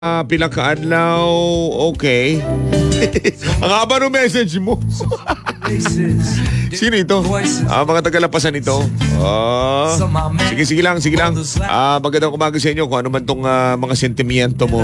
Pila ka adlaw, okay. Ang haba ng message mo. Sino ito? Mga tagalapasan ito. Sige lang. Magandang umaga sa inyo kung ano man tong mga sentimiento mo.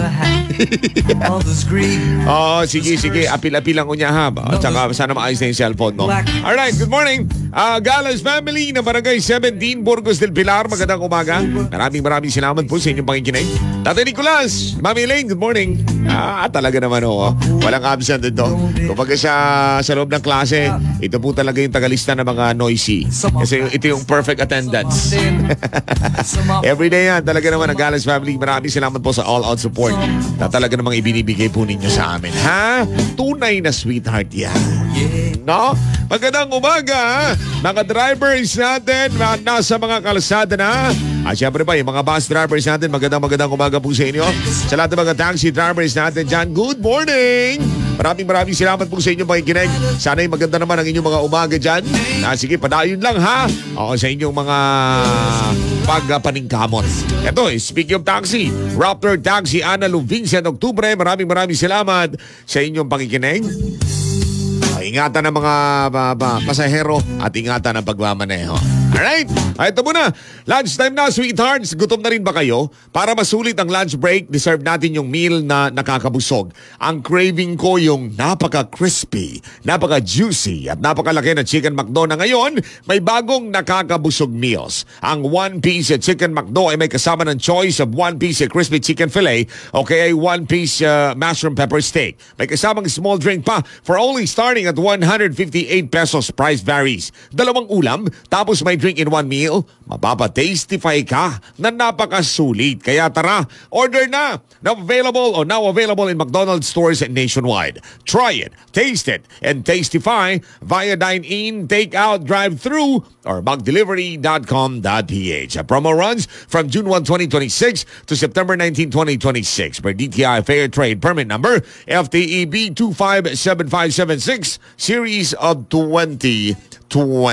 Sige. Apil-apil lang ko niya ha. Tsaka sana maayos na yung cellphone mo. Alright, good morning. Galas family na Barangay 17, Burgos del Pilar. Magandang umaga. Maraming salamat po sa inyong pakikinig. Tatay Nicolas, Mami Elaine, good morning. Talaga naman walang absent ito. Kumbaga sa loob ng klase, ito po talaga yung tagalista ng mga noisy. Kasi ito yung perfect attendance. Everyday yan, talaga naman ang Galas family. Maraming salamat po sa all-out support na talaga namang ibinibigay po ninyo sa amin. Tunay na sweetheart yan. No? Magandang umaga, mga drivers natin nasa mga kalsada na. At syempre pa, yung mga bus drivers natin, magandang umaga po sa inyo. Sa lahat ng mga taxi drivers natin dyan, good morning! Maraming salamat po sa inyong pakikinig. Sana'y maganda naman ang inyong mga umaga dyan. Sige, padayon lang ha. Sa inyong mga pagpaningkamot. Ito, speaking of taxi, Raptor Taxi, Ana Vincent, Oktubre. Maraming salamat sa inyong pakikinig. Ingatan ng mga pasahero at ingatan ng pagmamaneho. Alright, ito muna. Lunchtime na, sweethearts. Gutom na rin ba kayo? Para masulit ang lunch break, deserve natin yung meal na nakakabusog. Ang craving ko yung napaka-crispy, napaka-juicy at napakalaki na Chicken McDo na ngayon may bagong nakakabusog meals. Ang One Piece Chicken McDo ay may kasama ng choice of One Piece Crispy Chicken Fillet o kaya One Piece Mushroom Pepper Steak. May kasamang small drink pa for only starting at 158 pesos. Price varies. Dalawang ulam, tapos may drink in one meal, mapapa-tastify ka na napakasulit. Kaya tara, order na! Now available in McDonald's stores nationwide. Try it, taste it, and tastify via dine-in, take-out, drive-thru, or magdelivery.com.ph. A promo runs from June 1, 2026 to September 19, 2026 per DTI Fair Trade Permit Number FTEB 257576 Series of 2026.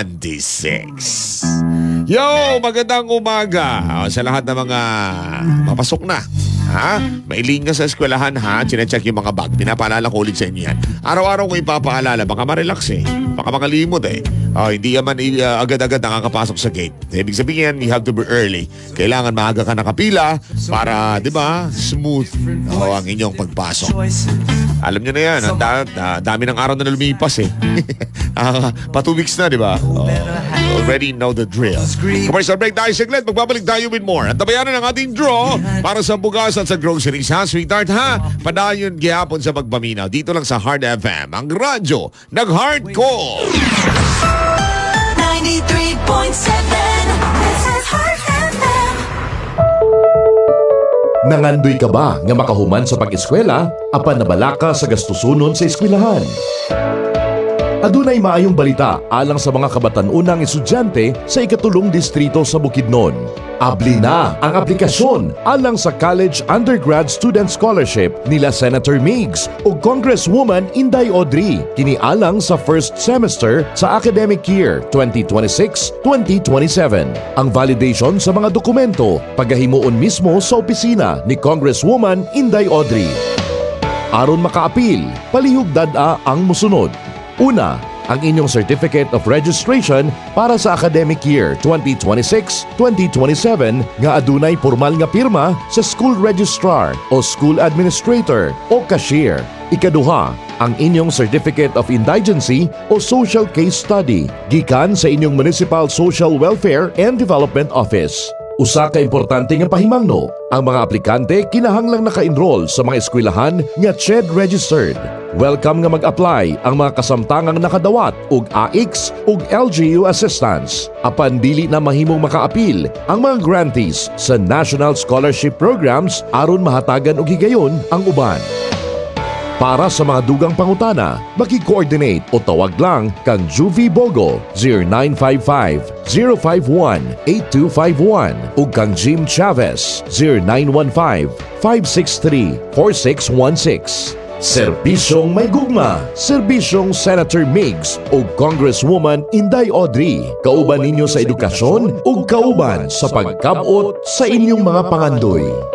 Yo, magandang umaga sa lahat ng mga papasok na. Mailing nga sa eskwelahan Chinecheck yung mga bag. Pinapaalala ko ulit sa inyo yan. Araw-araw ko ipapaalala. Baka ma-relax Baka makalimot hindi naman agad-agad nakakapasok sa gate. Ibig sabihin, you have to be early. Kailangan maaga ka nakapila para, di ba, smooth ang inyong pagpasok. Alam nyo na yan. Ang dami ng araw na lumipas pa 2 weeks na, di ba? Already know the drill. Commercial break tayo saglit. Magbabalik tayo with more. At tabayanan ang ating draw para sa bugas at sa groceries. Sweetheart Padayon gihapon sa pagpaminaw. Dito lang sa Hard FM. Ang radyo nag-hardcore. 93.7 This is Hard FM. Nangandoy ka ba nga makahuman sa pag-eskwela apan nabala ka sa gastusunon sa eskwelahan? Adunay maayong balita alang sa mga kabatan-unang estudyante sa ikatulong distrito sa Bukidnon. Abli na ang aplikasyon alang sa College Undergrad Student Scholarship nila Senator Migs o Congresswoman Inday Audrey kini alang sa first semester sa academic year 2026-2027. Ang validation sa mga dokumento pagahimuon mismo sa opisina ni Congresswoman Inday Audrey. Aron makaapil, palihugdad-a ang musunod. Una, ang inyong Certificate of Registration para sa academic year 2026-2027 nga adunay formal nga pirma sa school registrar o school administrator o cashier. Ikaduha, ang inyong Certificate of Indigency o Social Case Study gikan sa inyong Municipal Social Welfare and Development Office. Usa ka importante nga pahimangno, ang mga aplikante kinahanglang naka-enroll sa mga eskwelahan nga CHED registered. Welcome nga mag-apply ang mga kasamtangang nakadawat og AIX ug LGU assistance. Apan dili na mahimong makaapil ang mga grantees sa National Scholarship Programs aron mahatagan og higayon ang uban. Para sa mga dugang pangutana, maki-coordinate o tawag lang kang Juvie Bogo 0955-051-8251 ug kang Jim Chavez 0915-563-4616. Serbisyong may gugma, Serbisyong Senator Migs o Congresswoman Inday Audrey. Kauban ninyo sa edukasyon ug kauban sa pagkabot sa inyong mga pangandoy.